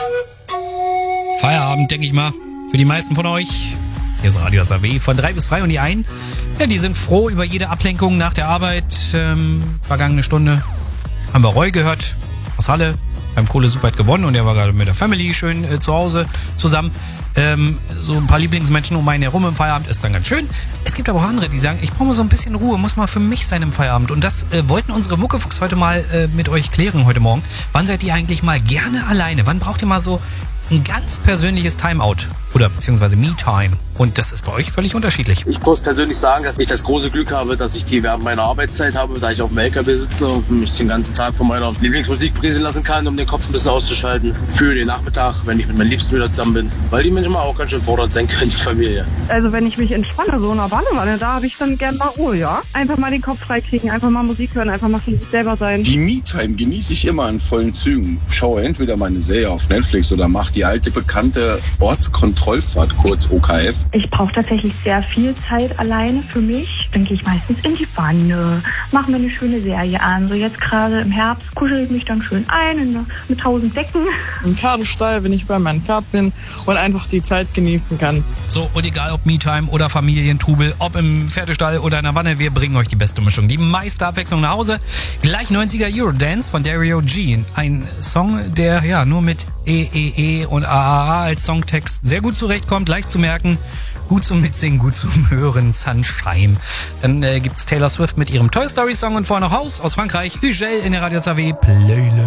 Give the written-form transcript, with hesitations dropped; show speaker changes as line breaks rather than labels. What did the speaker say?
Feierabend, denke ich mal, für die meisten von euch. Hier ist Radio SAW von 3 bis 3 und die einen, ja, die sind froh über jede Ablenkung nach der Arbeit. Vergangene Stunde haben wir Roy gehört aus Halle, beim Kohle Super gewonnen und er war gerade mit der Family schön zu Hause zusammen. So ein paar Lieblingsmenschen um einen herum im Feierabend ist dann ganz schön. Es gibt aber auch andere, die sagen, ich brauche mal so ein bisschen Ruhe, muss mal für mich sein im Feierabend. Und das wollten unsere Muckefuchs heute mal mit euch klären heute Morgen. Wann seid ihr eigentlich mal gerne alleine? Wann braucht ihr mal so ein ganz persönliches Timeout oder beziehungsweise Me-Time? Und das ist bei euch völlig unterschiedlich.
Ich muss persönlich sagen, dass ich das große Glück habe, dass ich die während meiner Arbeitszeit habe, da ich auf dem LKW sitze und mich den ganzen Tag von meiner Lieblingsmusik berieseln lassen kann, um den Kopf ein bisschen auszuschalten. Für den Nachmittag, wenn ich mit meinen Liebsten wieder zusammen bin. Weil die manchmal auch ganz schön fordernd sein können, die Familie.
Also wenn ich mich entspanne, so in der Badewanne, da habe ich dann gerne mal Ruhe, ja. Einfach mal den Kopf freikriegen, einfach mal Musik hören, einfach mal für sich selber sein.
Die Me-Time genieße ich immer in vollen Zügen. Schaue entweder meine Serie auf Netflix oder mache die alte bekannte Ortskontrollfahrt, kurz OKF.
Ich brauche tatsächlich sehr viel Zeit alleine für mich. Dann gehe ich meistens in die Wanne, mache mir eine schöne Serie an. So jetzt gerade im Herbst kuschel ich mich dann schön ein mit 1000 Decken.
Im Pferdestall, wenn ich bei meinem Pferd bin und einfach die Zeit genießen kann.
So, und egal ob Me-Time oder Familientrubel, ob im Pferdestall oder in der Wanne, wir bringen euch die beste Mischung, die meiste Abwechslung nach Hause. Gleich 90er Eurodance von Dario G. Ein Song, der ja nur mit E und AAA als Songtext sehr gut zurechtkommt, leicht zu merken. Gut zum Mitsingen, gut zum Hören, Sunshine. Dann gibt's Taylor Swift mit ihrem Toy Story Song und vorher noch Haus aus Frankreich, Ugel in der Radio SAW Playlist.